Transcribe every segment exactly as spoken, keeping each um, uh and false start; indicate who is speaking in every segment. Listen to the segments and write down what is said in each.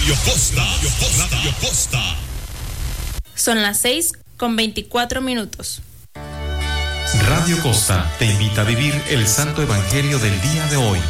Speaker 1: Radio Costa, Radio Costa, Radio Costa.
Speaker 2: Son las seis con veinticuatro minutos.
Speaker 3: Radio Costa te invita a vivir el Santo Evangelio del día de hoy.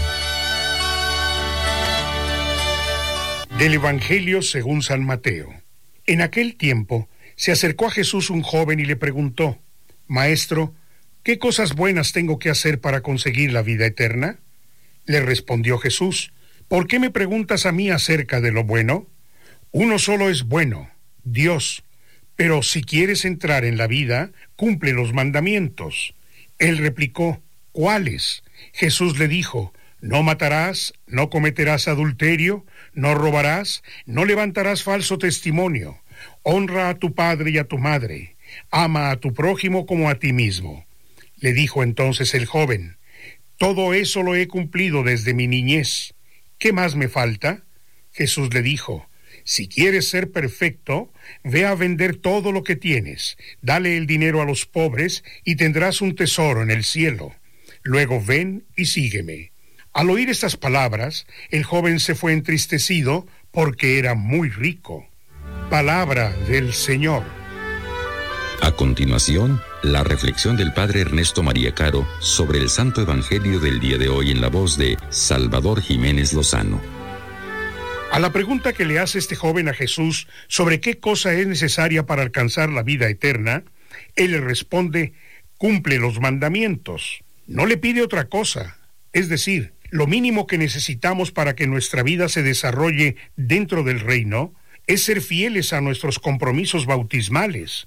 Speaker 4: Del Evangelio según San Mateo. En aquel tiempo se acercó a Jesús un joven y le preguntó: Maestro, ¿qué cosas buenas tengo que hacer para conseguir la vida eterna? Le respondió Jesús: ¿Por qué me preguntas a mí acerca de lo bueno? Uno solo es bueno, Dios. Pero si quieres entrar en la vida, cumple los mandamientos. Él replicó: ¿Cuáles? Jesús le dijo: No matarás, no cometerás adulterio, no robarás, no levantarás falso testimonio, honra a tu padre y a tu madre, ama a tu prójimo como a ti mismo. Le dijo entonces el joven: Todo eso lo he cumplido desde mi niñez. ¿Qué más me falta? Jesús le dijo: Si quieres ser perfecto, ve a vender todo lo que tienes, dale el dinero a los pobres y tendrás un tesoro en el cielo. Luego ven y sígueme. Al oír estas palabras, el joven se fue entristecido porque era muy rico. Palabra del Señor.
Speaker 5: A continuación, la reflexión del Padre Ernesto María Caro sobre el Santo Evangelio del día de hoy en la voz de Salvador Jiménez Lozano.
Speaker 4: A la pregunta que le hace este joven a Jesús sobre qué cosa es necesaria para alcanzar la vida eterna, él le responde: cumple los mandamientos. No le pide otra cosa. Es decir, lo mínimo que necesitamos para que nuestra vida se desarrolle dentro del reino es ser fieles a nuestros compromisos bautismales,